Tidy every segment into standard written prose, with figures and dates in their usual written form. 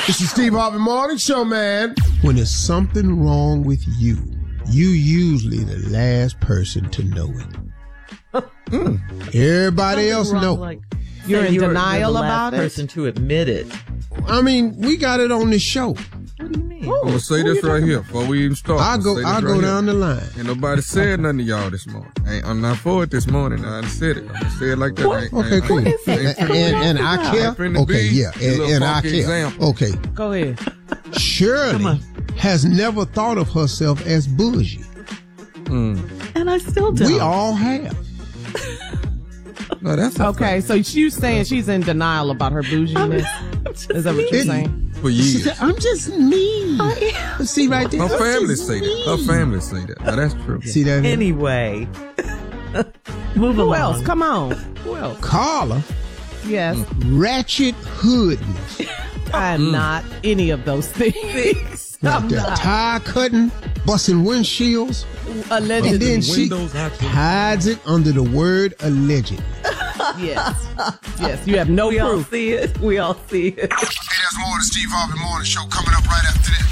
It's the Steve Harvey Morning Show, man. When there's something wrong with you, you usually the last person to know it. Everybody else know. Like you're in denial about it? Person to admit it. I mean, we got it on this show. What do you mean? I'm gonna say this right here before we even start. I'll go down the line. Ain't nobody said nothing to y'all this morning. I'm not for it this morning. I done said it. I'm gonna say it like that. Okay, cool. And I care. Okay, yeah. And I care. Example. Okay. Go ahead. Shirley has never thought of herself as bougie. And I still don't. We all have. No, that's okay. So you saying she's in denial about her bouginess? Is that what you're saying? For years. She said, I'm just me. See right there. Her family say that. Her family say that. Now, that's true. See that? Anyway. Move Who along. else? Come on. Who else? Carla. Yes. Ratchet hoodness. I'm not any of those things. I'm The not. tire cutting, busting windshields. Allegedly. And then she hides it under the word alleged. Yes. Yes. You have no We all proof. see it. We all see it. Hey, there's more of the Steve Harvey Morning Show coming up right after this.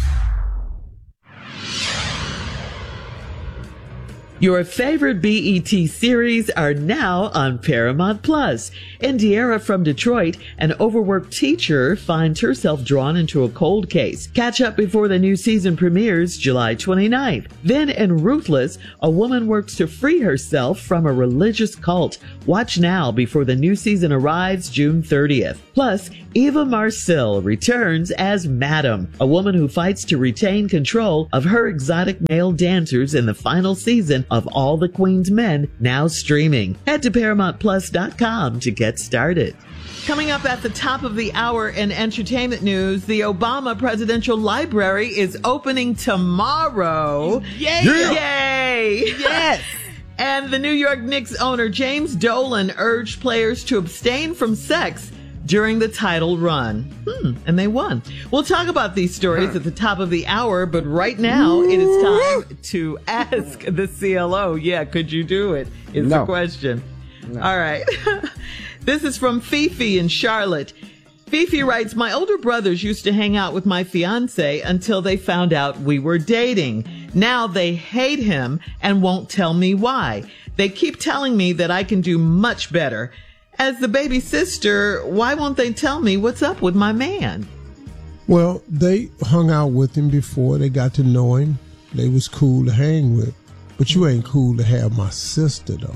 Your favorite BET series are now on Paramount Plus. Indiara from Detroit, an overworked teacher, finds herself drawn into a cold case. Catch up before the new season premieres July 29th. Then in Ruthless, a woman works to free herself from a religious cult. Watch now before the new season arrives June 30th. Plus, Eva Marcille returns as Madam, a woman who fights to retain control of her exotic male dancers in the final season of All the Queen's Men, now streaming. Head to ParamountPlus.com to get started. Coming up at the top of the hour in entertainment news, the Obama Presidential Library is opening tomorrow. Yay! Yay! Yes. And the New York Knicks owner James Dolan urged players to abstain from sex during the title run. And they won. We'll talk about these stories at the top of the hour, but right now it is time to ask the CLO. Yeah, could you do it? Is the question. All right. This is from Fifi in Charlotte. Fifi writes, my older brothers used to hang out with my fiance until they found out we were dating. Now they hate him and won't tell me why. They keep telling me that I can do much better. As the baby sister, why won't they tell me what's up with my man? Well, they hung out with him before. They got to know him. They was cool to hang with. But you ain't cool to have my sister, though.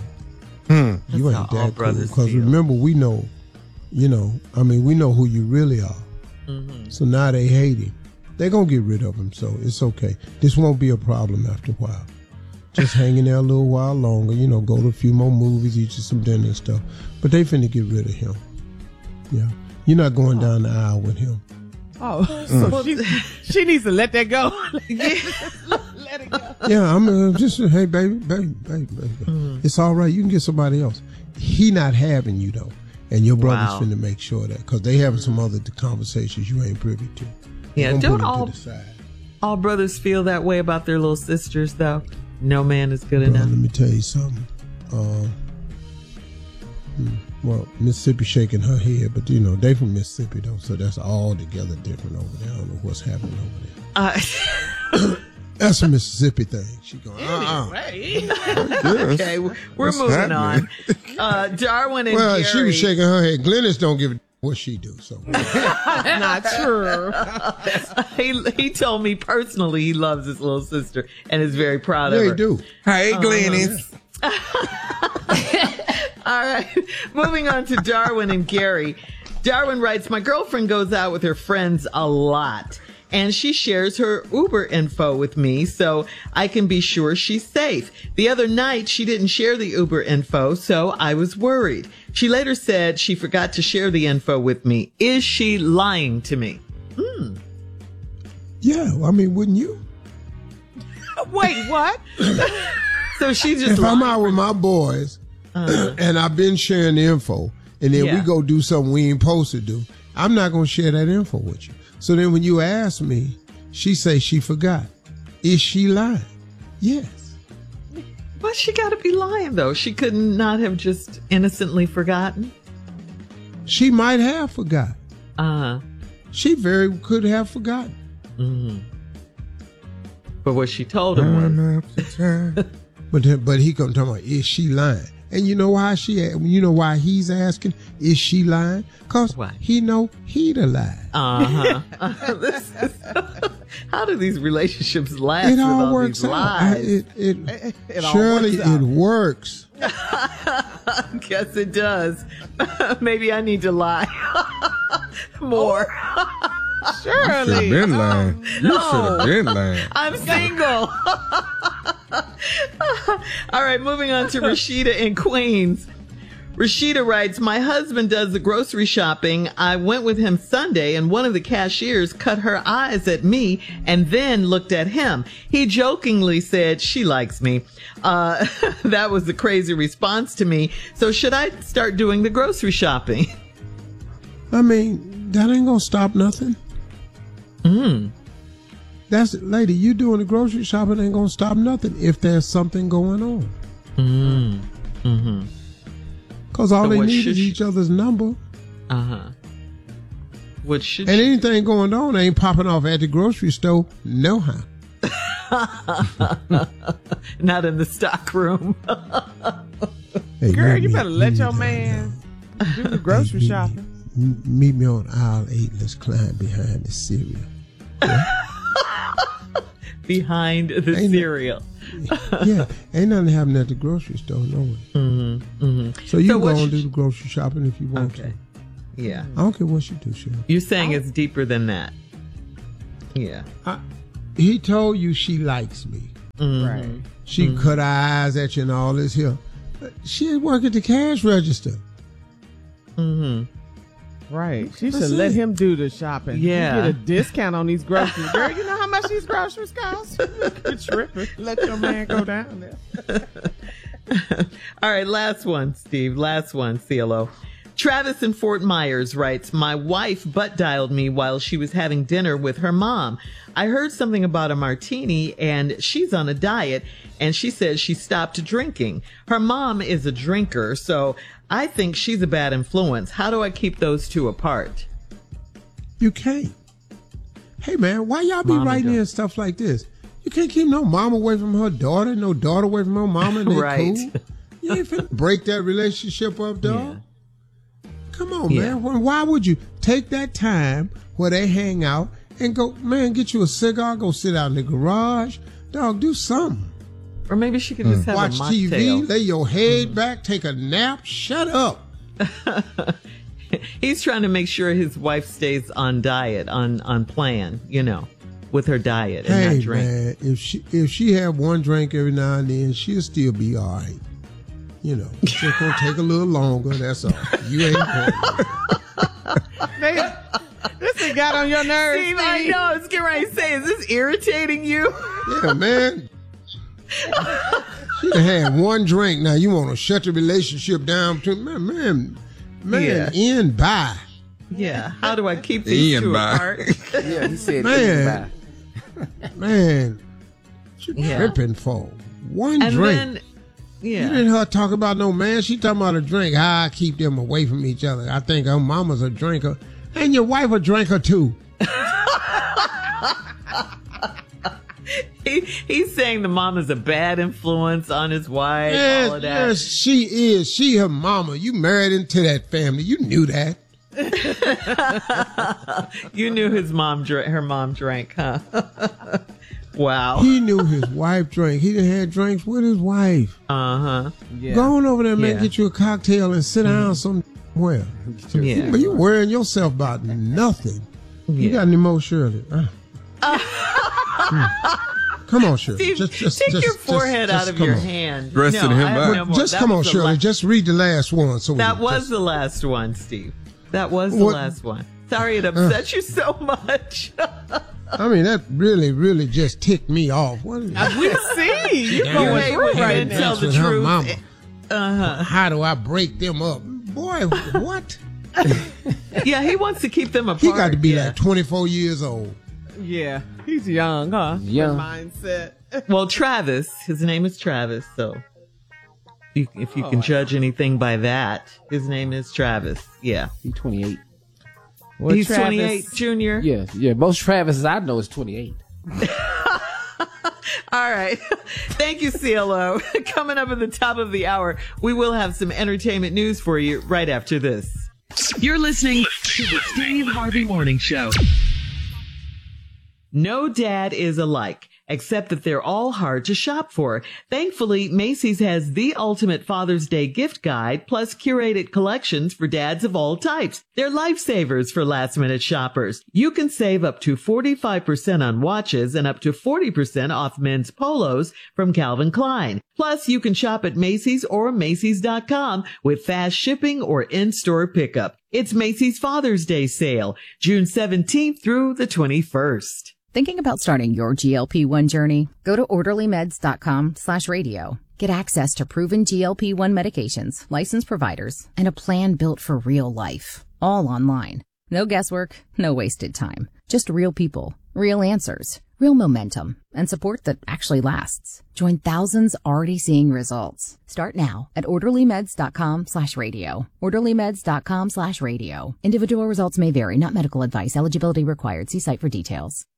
You ain't that cool. Because remember, we know, we know who you really are. So now they hate him. They're going to get rid of him, so it's okay. This won't be a problem after a while. Just hanging there a little while longer, go to a few more movies, eat you some dinner and stuff. But they finna get rid of him. Yeah. You're not going down the aisle with him. Oh, so she needs to let that go. Let it go. Yeah, I'm just, hey, baby. It's all right. You can get somebody else. He not having you, though. And your brother's finna make sure that, because they having some other conversations you ain't privy to. Yeah, don't all brothers feel that way about their little sisters, though? No man is good enough. Let me tell you something. Well, Mississippi shaking her head, but they from Mississippi though, so that's altogether different over there. I don't know what's happening over there. That's a Mississippi thing. She going, Okay, we're moving on. Darwin and Gary. She was shaking her head. Glennis don't give a what she do, so. That's not true. He told me personally he loves his little sister and is very proud of her. They do. Hey, Glennis. All right, moving on to Darwin and Gary. Darwin writes, my girlfriend goes out with her friends a lot, and she shares her Uber info with me so I can be sure she's safe. The other night, she didn't share the Uber info, so I was worried. She later said she forgot to share the info with me. Is she lying to me? Yeah, I mean, wouldn't you? Wait, what? So she just if I'm out with my boys and I've been sharing the info, and then we go do something we ain't supposed to do, I'm not going to share that info with you. So then when you ask me, she say she forgot. Is she lying? Yes. Why she got to be lying, though? She could not have just innocently forgotten? She might have forgot. She very could have forgotten. Mm-hmm. But what she told him was, but he come talking about, is she lying? And you know why he's asking, is she lying? Cause he know he'd a lie. How do these relationships last? It with all all works these out. lies? Surely it works. Guess it does. Maybe I need to lie more. Surely. You should have been lying. You should have been lying. I'm single. All right, moving on to Rashida in Queens. Rashida writes, my husband does the grocery shopping. I went with him Sunday and one of the cashiers cut her eyes at me and then looked at him. He jokingly said, she likes me. That was the crazy response to me. So should I start doing the grocery shopping? I mean, that ain't gonna stop nothing. That's lady, you doing the grocery shopping ain't gonna stop nothing if there's something going on. Cause all they need is each other's number. What should and anything going on ain't popping off at the grocery store. No how. Not in the stock room. Hey, girl, you better let your man do the grocery shopping. Meet me on aisle 8. Let's climb behind the cereal. Yeah? Behind the cereal. Yeah, ain't nothing happening at the grocery store, no way. So you go and do the grocery shopping if you want to. Yeah. I don't care what you do, Cheryl. You're saying it's deeper than that. Yeah. He told you she likes me. Right. She cut her eyes at you and all this here. She ain't work at the cash register. Right. She should let him do the shopping. Yeah. You get a discount on these groceries. Girl, you know how much these groceries cost? You're tripping. Let your man go down there. All right, last one, Steve. Last one, CLO. Travis in Fort Myers writes, my wife butt dialed me while she was having dinner with her mom. I heard something about a martini and she's on a diet and she says she stopped drinking. Her mom is a drinker, so I think she's a bad influence. How do I keep those two apart? You can't. Hey man, why y'all be writing in stuff like this? You can't keep no mom away from her daughter, no daughter away from her mama, and they cool. You ain't finna break that relationship up, dog. Yeah. Come on, man. Why would you take that time where they hang out and go, man, get you a cigar, go sit out in the garage, dog, do something. Or maybe she could just have watch a mocktail. TV, lay your head back, take a nap, shut up. He's trying to make sure his wife stays on diet, on plan, you know, with her diet and not drink. Man, if she have one drink every now and then, she'll still be all right. You know, it's just gonna take a little longer. That's all. You ain't going. This thing got on your nerves. Steve, I know. I was getting ready to say, is this irritating you? Yeah, man. She done had one drink. Now you want to shut the relationship down between man. End by. Yeah. How do I keep these two apart? Yeah, he said man. Man, you tripping for one drink. Then, you didn't hear her talk about no man. She talking about a drink. How I keep them away from each other. I think her mama's a drinker. And your wife a drinker too. He's saying the mom is a bad influence on his wife, all of that. Yes, she is. She her mama. You married into that family. You knew that. You knew her mom drank, huh? Wow. He knew his wife drank. He done had drinks with his wife. Yeah. Go on over there, man. Get you a cocktail and sit down somewhere. Yeah. But you worrying yourself about nothing. You got any more, Shirley? Come on, Shirley. Steve, take your forehead out of your hand. Resting him out. Just come on, Shirley. Just read the last one. That was the last one, Steve. That was the last one. Sorry it upset you so much. I mean, that really, really just ticked me off. We see. You're going through right now. Tell the truth. How do I break them up? Boy, what? Yeah, he wants to keep them apart. He got to be like 24 years old. Yeah, he's young, huh? Young. Mindset. Well, Travis, his name is Travis, so if you can judge anything by that, his name is Travis. Yeah. He's 28. Well, He's Travis, 28, Junior. Yeah. Most Travis I know is 28. All right. Thank you, CLO. Coming up at the top of the hour, we will have some entertainment news for you right after this. You're listening to the Steve Harvey Morning Show. No dad is alike, except that they're all hard to shop for. Thankfully, Macy's has the ultimate Father's Day gift guide, plus curated collections for dads of all types. They're lifesavers for last-minute shoppers. You can save up to 45% on watches and up to 40% off men's polos from Calvin Klein. Plus, you can shop at Macy's or Macy's.com with fast shipping or in-store pickup. It's Macy's Father's Day sale, June 17th through the 21st. Thinking about starting your GLP-1 journey? Go to orderlymeds.com/radio. Get access to proven GLP-1 medications, licensed providers, and a plan built for real life. All online. No guesswork, no wasted time. Just real people, real answers, real momentum, and support that actually lasts. Join thousands already seeing results. Start now at orderlymeds.com/radio. orderlymeds.com/radio. Individual results may vary, not medical advice. Eligibility required. See site for details.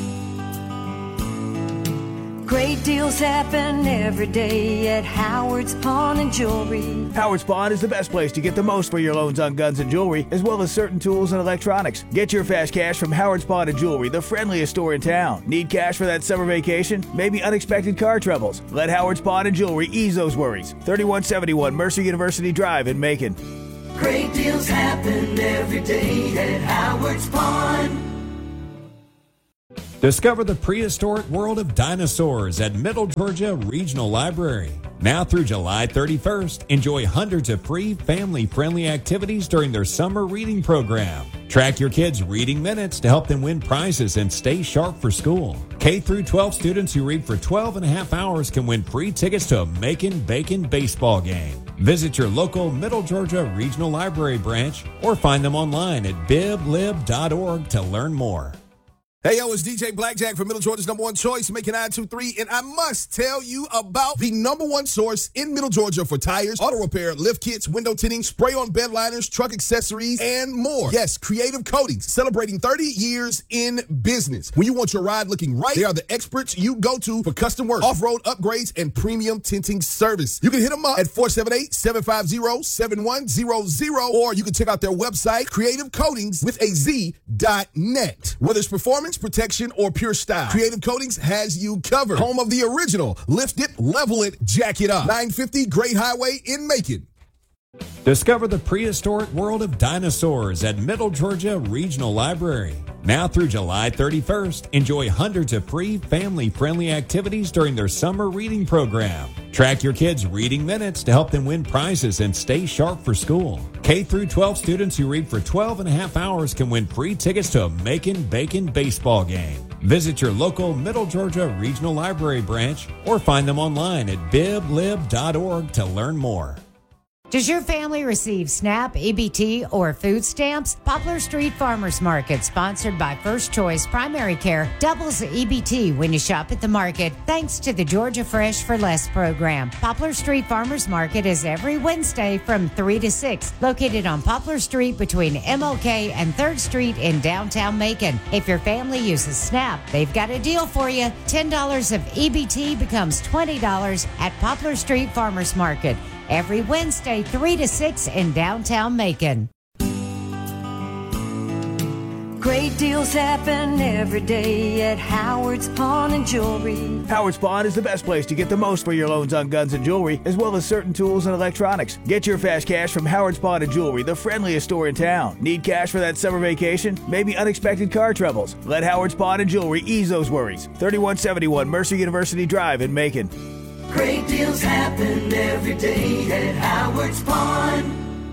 Great deals happen every day at Howard's Pawn and Jewelry. Howard's Pawn is the best place to get the most for your loans on guns and jewelry, as well as certain tools and electronics. Get your fast cash from Howard's Pawn and Jewelry, the friendliest store in town. Need cash for that summer vacation? Maybe unexpected car troubles? Let Howard's Pawn and Jewelry ease those worries. 3171 Mercer University Drive in Macon. Great deals happen every day at Howard's Pawn. Discover the prehistoric world of dinosaurs at Middle Georgia Regional Library. Now through July 31st, enjoy hundreds of free family-friendly activities during their summer reading program. Track your kids' reading minutes to help them win prizes and stay sharp for school. K through 12 students who read for 12 and a half hours can win free tickets to a Macon Bacon baseball game. Visit your local Middle Georgia Regional Library branch or find them online at biblib.org to learn more. Hey, yo, it's DJ Blackjack from Middle Georgia's number one choice, Macon I-23, and I must tell you about the number one source in Middle Georgia for tires, auto repair, lift kits, window tinting, spray-on bed liners, truck accessories, and more. Yes, Creative Coatings, celebrating 30 years in business. When you want your ride looking right, they are the experts you go to for custom work, off-road upgrades, and premium tinting service. You can hit them up at 478-750-7100, or you can check out their website, creativecoatingswithaz.net. Whether it's performance, protection, or pure style, Creative Coatings has you covered. Home of the original Lift It, Level It, Jack It Up. 950 Great Highway in Macon. Discover the prehistoric world of dinosaurs at Middle Georgia Regional Library. Now through July 31st, enjoy hundreds of free family-friendly activities during their summer reading program. Track your kids' reading minutes to help them win prizes and stay sharp for school. K through 12 students who read for 12 and a half hours can win free tickets to a Macon Bacon baseball game. Visit your local Middle Georgia Regional Library branch or find them online at biblib.org to learn more. Does your family receive SNAP, EBT, or food stamps? Poplar Street Farmers Market, sponsored by First Choice Primary Care, doubles the EBT when you shop at the market, thanks to the Georgia Fresh for Less program. Poplar Street Farmers Market is every Wednesday from 3 to 6, located on Poplar Street between MLK and 3rd Street in downtown Macon. If your family uses SNAP, they've got a deal for you. $10 of EBT becomes $20 at Poplar Street Farmers Market. Every Wednesday, 3 to 6 in downtown Macon. Great deals happen every day at Howard's Pawn and Jewelry. Howard's Pawn is the best place to get the most for your loans on guns and jewelry, as well as certain tools and electronics. Get your fast cash from Howard's Pawn and Jewelry, the friendliest store in town. Need cash for that summer vacation? Maybe unexpected car troubles? Let Howard's Pawn and Jewelry ease those worries. 3171 Mercer University Drive in Macon. Great deals happen every day at Howard's Pawn.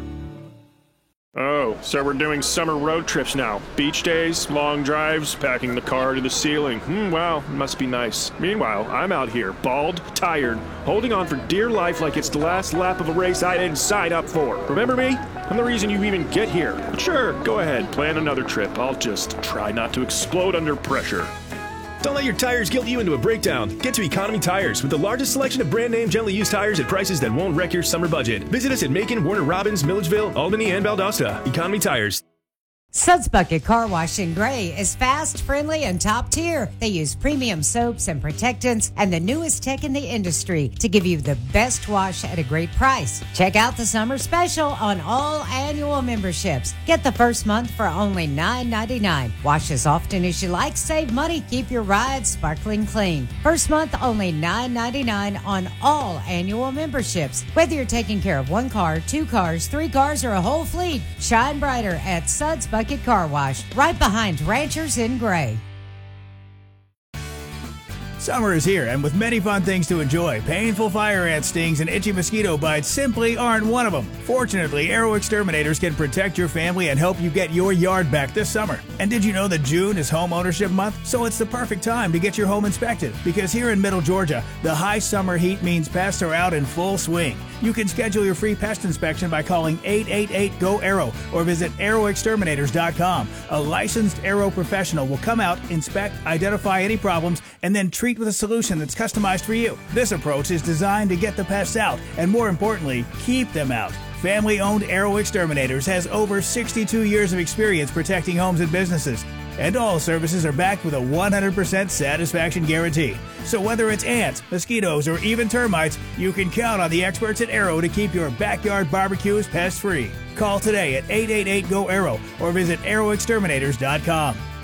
Oh, so we're doing summer road trips now. Beach days, long drives, packing the car to the ceiling. Wow, it must be nice. Meanwhile, I'm out here, bald, tired, holding on for dear life like it's the last lap of a race I didn't sign up for. Remember me? I'm the reason you even get here. But sure, go ahead, plan another trip. I'll just try not to explode under pressure. Don't let your tires guilt you into a breakdown. Get to Economy Tires with the largest selection of brand name gently used tires at prices that won't wreck your summer budget. Visit us at Macon, Warner Robins, Milledgeville, Albany, and Valdosta. Economy Tires. Suds Bucket Car Wash in Gray is fast, friendly, and top tier. They use premium soaps and protectants and the newest tech in the industry to give you the best wash at a great price. Check out the summer special on all annual memberships. Get the first month for only $9.99. Wash as often as you like, save money, keep your ride sparkling clean. First month only $9.99 on all annual memberships. Whether you're taking care of one car, two cars, three cars, or a whole fleet, shine brighter at Suds Bucket Car Wash, right behind Ranchers in Gray. Summer is here, and with many fun things to enjoy, painful fire ant stings and itchy mosquito bites simply aren't one of them. Fortunately, Arrow Exterminators can protect your family and help you get your yard back this summer. And did you know that June is Home Ownership Month? So it's the perfect time to get your home inspected, because here in Middle Georgia, the high summer heat means pests are out in full swing. You can schedule your free pest inspection by calling 888-GO-ARROW or visit arrowexterminators.com. A licensed Arrow professional will come out, inspect, identify any problems, and then treat with a solution that's customized for you. This approach is designed to get the pests out and, more importantly, keep them out. Family-owned Arrow Exterminators has over 62 years of experience protecting homes and businesses. And all services are backed with a 100% satisfaction guarantee. So whether it's ants, mosquitoes, or even termites, you can count on the experts at Arrow to keep your backyard barbecues pest-free. Call today at 888-GO-ARROW or visit arrowexterminators.com.